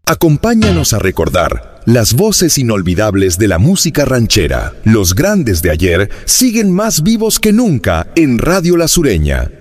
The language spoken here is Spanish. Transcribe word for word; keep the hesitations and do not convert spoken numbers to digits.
Acompáñanos a recordar las voces inolvidables de la música ranchera. Los grandes de ayer siguen más vivos que nunca en Radio La Sureña.